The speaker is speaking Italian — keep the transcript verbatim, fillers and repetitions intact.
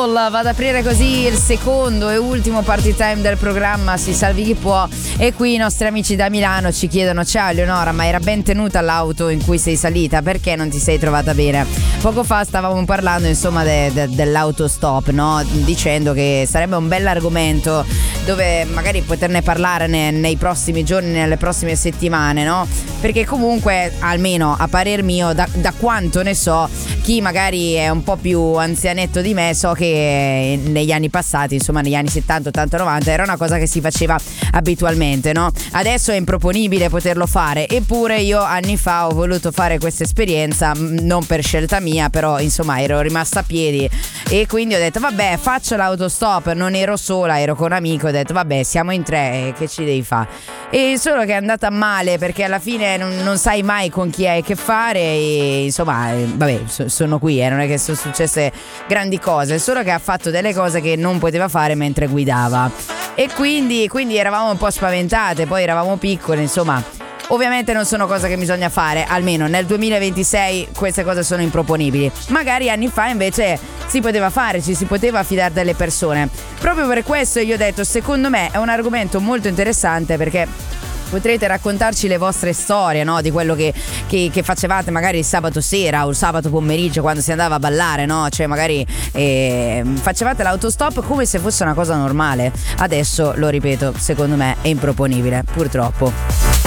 Soul va ad aprire così il secondo e ultimo party time del programma Si Salvi Chi Può, e qui i nostri amici da Milano ci chiedono: ciao Eleonora, ma era ben tenuta l'auto in cui sei salita, perché non ti sei trovata bene? Poco fa stavamo parlando insomma de, de, dell'autostop, no? Dicendo che sarebbe un bell'argomento dove magari poterne parlare ne, nei prossimi giorni, nelle prossime settimane, no? Perché comunque, almeno a parer mio, da, da quanto ne so, chi magari è un po' più anzianetto di me, so che negli anni passati, insomma negli anni settanta, ottanta, novanta, era una cosa che si faceva abitualmente, no? Adesso è improponibile poterlo fare, eppure io anni fa ho voluto fare questa esperienza, non per scelta mia, però insomma ero rimasta a piedi e quindi ho detto vabbè, faccio l'autostop. Non ero sola, ero con un amico, ho detto vabbè, siamo in tre, che ci devi fare? E solo che è andata male, perché alla fine non, non sai mai con chi hai che fare e insomma vabbè, sono qui, eh, non è che sono successe grandi cose, solo che ha fatto delle cose che non poteva fare mentre guidava e quindi, quindi eravamo un po' spaventate, poi eravamo piccole, insomma. Ovviamente non sono cose che bisogna fare, almeno nel duemilaventisei queste cose sono improponibili. Magari anni fa invece si poteva fare, ci si poteva affidare delle persone. Proprio per questo io ho detto, secondo me è un argomento molto interessante, perché potrete raccontarci le vostre storie, no? Di quello che, che, che facevate magari il sabato sera o il sabato pomeriggio quando si andava a ballare, no? Cioè magari eh, facevate l'autostop come se fosse una cosa normale. Adesso, lo ripeto, secondo me è improponibile, purtroppo.